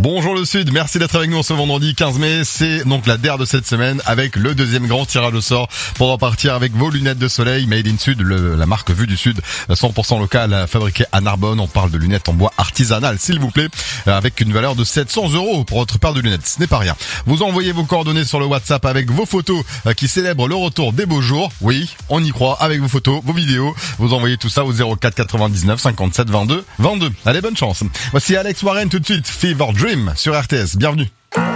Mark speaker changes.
Speaker 1: Bonjour le Sud, merci d'être avec nous ce vendredi 15 mai. C'est donc la DER de cette semaine avec le deuxième grand tirage au sort pour repartir avec vos lunettes de soleil Made in Sud, la marque Vue du Sud, 100% locale, fabriquée à Narbonne. On parle de lunettes en bois artisanal, s'il vous plaît, avec une valeur de 700 € pour votre paire de lunettes. Ce n'est pas rien. Vous envoyez vos coordonnées sur le WhatsApp avec vos photos qui célèbrent le retour des beaux jours. Oui, on y croit, avec vos photos, vos vidéos. Vous envoyez tout ça au 04 99 57 22 22. Allez, bonne chance. Voici Alex Warren tout de suite, Fever Dream sur RTS. Bienvenue.